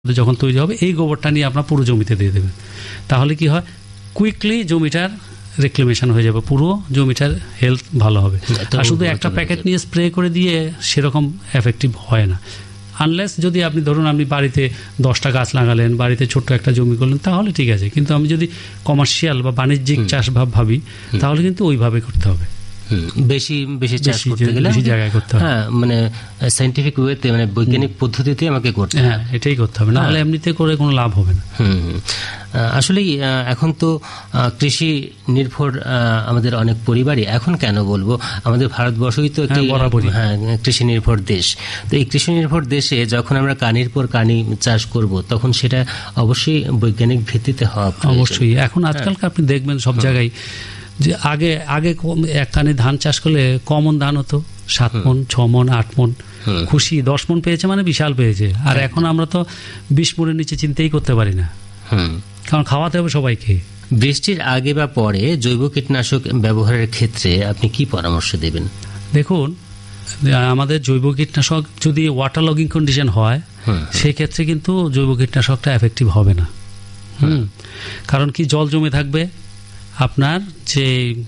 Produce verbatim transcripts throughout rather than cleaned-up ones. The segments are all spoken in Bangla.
যখন তৈরি হবে এই গোবরটা নিয়ে আপনার পুরো জমিতে দিয়ে দেবেন, তাহলে কি হয় কুইকলি জমিটার রিক্লেমেশন হয়ে যাবে, পুরো জমিটার হেলথ ভালো হবে। আর শুধু একটা প্যাকেট নিয়ে স্প্রে করে দিয়ে সেরকম এফেক্টিভ হয় না, আনলেস যদি আপনি ধরুন আপনি বাড়িতে দশটা গাছ লাগালেন, বাড়িতে ছোট্ট একটা জমি করলেন, তাহলে ঠিক আছে। কিন্তু আমি যদি কমার্শিয়াল বা বাণিজ্যিক চাষ ভাব ভাবি তাহলে কিন্তু ওইভাবে করতে হবে, বেশি বেশি চাষ করতে গেলে বেশি জায়গায় করতে হবে। হ্যাঁ, মানে সায়েন্টিফিক ওয়েতে, মানে বৈজ্ঞানিক পদ্ধতিতে আমাকে করতে হবে। হ্যাঁ, এটাই করতে হবে, না হলে এমনিতে করে কোনো লাভ হবে না। হুম, আসলেই এখন তো কৃষি নির্ভর আমাদের অনেক পরিবারই, এখন কেন বলবো, আমাদের ভারতবর্ষই তো একটি হ্যাঁ কৃষি নির্ভর দেশ। তো এই কৃষি নির্ভর দেশে যখন আমরা কানির পর কানি চাষ করব, তখন সেটা অবশ্যই বৈজ্ঞানিক ভিত্তিতে হওয়া অবশ্যই। এখন আজকালকে আপনি দেখবেন সব জায়গায় যে আগে আগে এক কানে ধান চাষ করলে কমন ধান হতো সাত মন, ছ মন, আট মন, খুশি। দশ মন পেয়েছে মানে বিশাল পেয়েছে। আর এখন আমরা তো বিশ মনের নিচে চিন্তাই করতে পারি না, কারণ খাওয়াতে হবে সবাইকে। বৃষ্টির আগে বা পরে জৈব কীটনাশক ব্যবহারের ক্ষেত্রে আপনি কি পরামর্শ দেবেন? দেখুন, আমাদের জৈব কীটনাশক যদি ওয়াটার লগিং কন্ডিশন হয় সেক্ষেত্রে কিন্তু জৈব কীটনাশকটা এফেক্টিভ হবে না। হুম, কারণ কি জল জমে থাকবে, আপনার যে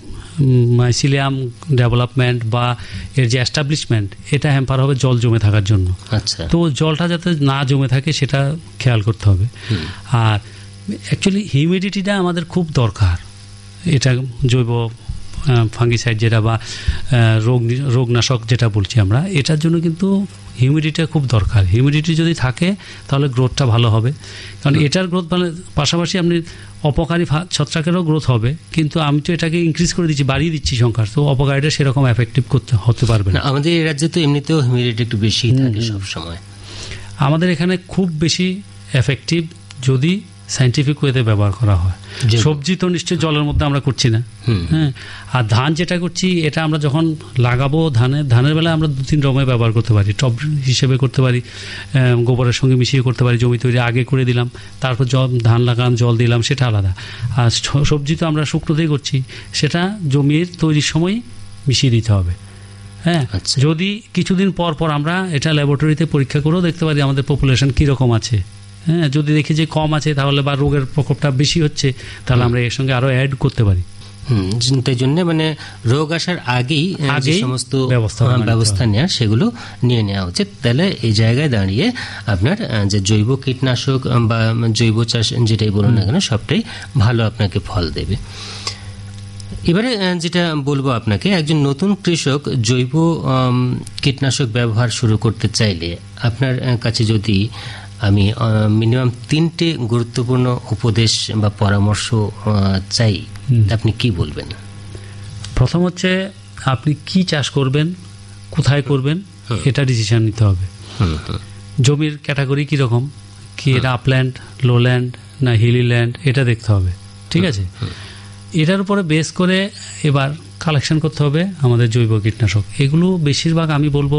মাইসিলিয়াম ডেভেলপমেন্ট বা এর যে এস্টাবলিশমেন্ট, এটা হ্যাম্পার হবে জল জমে থাকার জন্য। আচ্ছা, তো জলটা যাতে না জমে থাকে সেটা খেয়াল করতে হবে। আর অ্যাকচুয়ালি হিউমিডিটিটা আমাদের খুব দরকার, এটা জৈব ফাঙ্গিসাইড যেটা বা রোগ রোগনাশক যেটা বলছি আমরা, এটার জন্য কিন্তু হিউমিডিটিটা খুব দরকার। হিউমিডিটি যদি থাকে তাহলে গ্রোথটা ভালো হবে, কারণ এটার গ্রোথ মানে পাশাপাশি আপনি অপকারী ছত্রাকেরও গ্রোথ হবে, কিন্তু আমি তো এটাকে ইনক্রিজ করে দিচ্ছি, বাড়িয়ে দিচ্ছি সংখ্যা, তো অপকারীটা সেরকম এফেক্টিভ করতে হতে পারবে না। আমাদের এই রাজ্যে তো এমনিতেও হিউমিডিটি একটু বেশি থাকে সবসময়। আমাদের এখানে খুব বেশি এফেক্টিভ যদি সায়েন্টিফিক ওয়েতে ব্যবহার করা হয়। সবজি তো নিশ্চয়ই জলের মধ্যে আমরা করছি না, হ্যাঁ। আর ধান যেটা করছি, এটা আমরা যখন লাগাবো ধানের ধানের বেলায় আমরা দু তিন রকমের ব্যবহার করতে পারি। টব হিসেবে করতে পারি, গোবরের সঙ্গে মিশিয়ে করতে পারি, জমি তৈরি আগে করে দিলাম, তারপর জল ধান লাগান জল দিলাম, সেটা আলাদা। আর সবজি তো আমরা শুকনোতেই করছি, সেটা জমির তৈরির সময় মিশিয়ে দিতে হবে। হ্যাঁ, যদি কিছুদিন পর পর আমরা এটা ল্যাবরেটরিতে পরীক্ষা করেও দেখতে পারি আমাদের পপুলেশন কীরকম আছে। হ্যাঁ, যদি দেখি যে কম আছে তাহলে বা রোগের প্রকোপটা বেশি হচ্ছে, তাহলে আমরা এর সঙ্গে আরো অ্যাড করতে পারি। হুম, তাই জন্য মানে রোগ আসার আগেই যে সমস্ত ব্যবস্থা নেওয়া সেগুলো নিয়ে নেওয়া উচিত। তাহলে এই জায়গায় দাঁড়িয়ে আপনার যে জৈব কীটনাশক বা জৈব চাষ যেটাই বলুন না কেন, সবটাই ভালো আপনাকে ফল দেবে। এবারে যেটা বলবো আপনাকে, একজন নতুন কৃষক জৈব কীটনাশক ব্যবহার শুরু করতে চাইলে আপনার কাছে যদি আমি মিনিমাম তিনটে গুরুত্বপূর্ণ উপদেশ বা পরামর্শ চাই, আপনি কি বলবেন? প্রথম হচ্ছে আপনি কি চাষ করবেন, কোথায় করবেন, এটা ডিসিশন নিতে হবে। জমির ক্যাটাগরি কীরকম, কি এটা আপল্যান্ড, লোল্যান্ড না হিলি ল্যান্ড, এটা দেখতে হবে। ঠিক আছে, এটার উপরে বেস করে এবার কালেকশন করতে হবে আমাদের জৈব কীটনাশক। এগুলো বেশিরভাগ আমি বলবো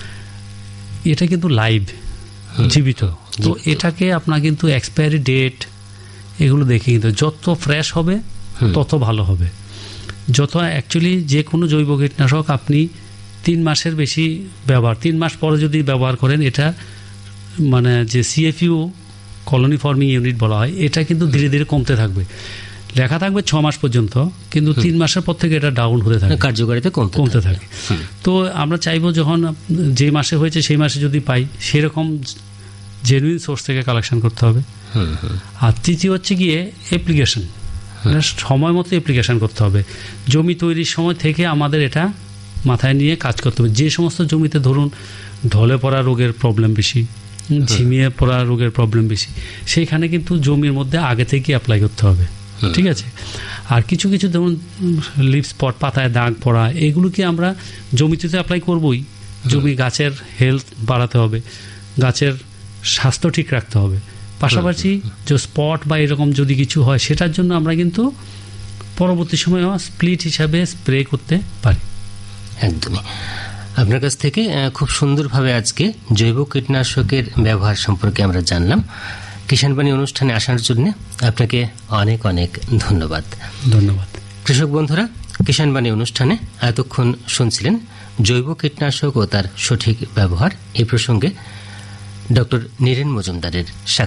এটা কিন্তু লাইভ, জীবিত, তো এটাকে আপনার কিন্তু এক্সপায়ারি ডেট এগুলো দেখে কিন্তু যত ফ্রেশ হবে তত ভালো হবে। যত অ্যাকচুয়ালি যে কোনো জৈব কীটনাশক আপনি তিন মাসের বেশি ব্যবহার, তিন মাস পরে যদি ব্যবহার করেন, এটা মানে যে সিএফইউ কলোনি ফর্মিং ইউনিট বলা হয়, এটা কিন্তু ধীরে ধীরে কমতে থাকবে। লেখা থাকবে ছ মাস পর্যন্ত, কিন্তু তিন মাসের পর থেকে এটা ডাউন হতে থাকে, কার্যকারিতা কমতে থাকে। তো আমরা চাইবো যখন যে মাসে হয়েছে সেই মাসে যদি পাই, সেরকম জেনুইন সোর্স থেকে কালেকশন করতে হবে। আর তৃতীয় হচ্ছে গিয়ে অ্যাপ্লিকেশন, সময় মতো অ্যাপ্লিকেশন করতে হবে। জমি তৈরির সময় থেকে আমাদের এটা মাথায় নিয়ে কাজ করতে হবে। যে সমস্ত জমিতে ধরুন ঢলে পড়া রোগের প্রবলেম বেশি, ঝিমিয়ে পড়া রোগের প্রবলেম বেশি, সেইখানে কিন্তু জমির মধ্যে আগে থেকে অ্যাপ্লাই করতে হবে। ঠিক আছে, আর কিছু কিছু ধরুন লিভ স্পট, পাতায় দাগ পড়া, এগুলোকে আমরা জমিতে তো অ্যাপ্লাই করবই। জমি গাছের হেলথ বাড়াতে হবে, গাছের স্বাস্থ্য ঠিক রাখতে হবে, পাশাপাশি যে স্পট বা এরকম যদি কিছু হয় সেটার জন্য আমরা কিন্তু পরবর্তী সময়ে স্প্লিট হিসাবে স্প্রে করতে পারি। একদমই। আপনার কাছ থেকে খুব সুন্দরভাবে আজকে জৈব কীটনাশকের ব্যবহার সম্পর্কে আমরা জানলাম। কিষাণবাণী অনুষ্ঠানে আসার জন্য আপনাকে অনেক অনেক ধন্যবাদ। ধন্যবাদ। কৃষক বন্ধুরা, কিষাণবাণী অনুষ্ঠানে এতক্ষণ শুনছিলেন জৈব কীটনাশক ও তার সঠিক ব্যবহার এই প্রসঙ্গে ডক্টর নীরেন মজুমদারের সাক্ষাৎকার।